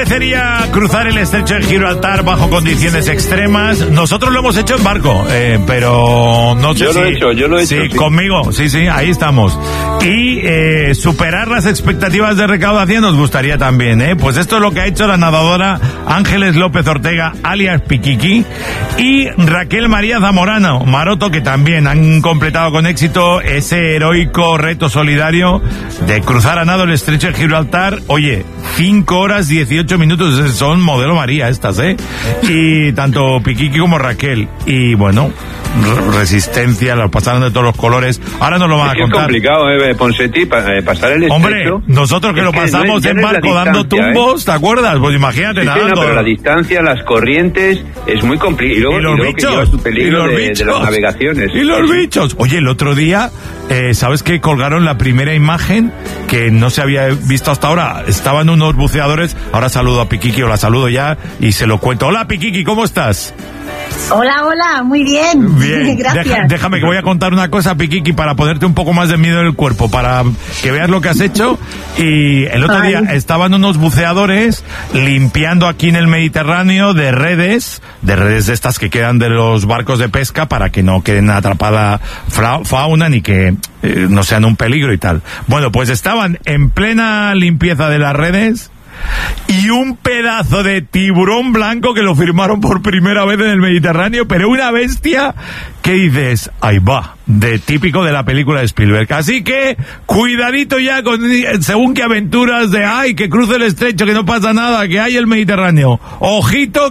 merecería cruzar el estrecho de Gibraltar bajo condiciones extremas? Nosotros lo hemos hecho en barco, pero no sé yo lo he hecho. Sí, conmigo, sí, ahí estamos. Y superar las expectativas de recaudación nos gustaría también, Pues esto es lo que ha hecho la nadadora Ángeles López Ortega, alias Piquiqui, y Raquel María Zamorano Maroto, que también han completado con éxito ese heroico reto solidario de cruzar a nado el estrecho de Gibraltar. Oye, 5 horas 18 minutos, son modelo María estas, Y tanto Piquiqui como Raquel. Y bueno, resistencia, lo pasaron de todos los colores. Ahora nos lo van a contar. Es complicado, Ponseti, pasar el estrecho. Hombre, nosotros que lo pasamos en barco dando tumbos, ¿te acuerdas? Pues imagínate, nadando. Pero la distancia, las corrientes, es muy complicado. Y los bichos. Su peligro de las navegaciones. Y los bichos. Oye, el otro día, ¿sabes qué? Colgaron la primera imagen que no se había visto hasta ahora. Estaban unos buceadores. Ahora saludo a Piquiqui, o la saludo ya y se lo cuento. Hola, Piquiqui, ¿cómo estás? Hola, muy bien. Bien, gracias. Déjame que voy a contar una cosa, Piquiqui, para ponerte un poco más de miedo en el cuerpo, para que veas lo que has hecho. Y el otro día estaban unos buceadores limpiando aquí en el Mediterráneo de redes de estas que quedan de los barcos de pesca para que no queden atrapada fauna ni que no sean un peligro y tal. Bueno, pues estaban en plena limpieza de las redes y un pedazo de tiburón blanco que lo firmaron por primera vez en el Mediterráneo, pero una bestia que dices, ahí va, de típico de la película de Spielberg. Así que cuidadito ya con según qué aventuras de que cruce el estrecho, que no pasa nada, que hay el Mediterráneo. Ojito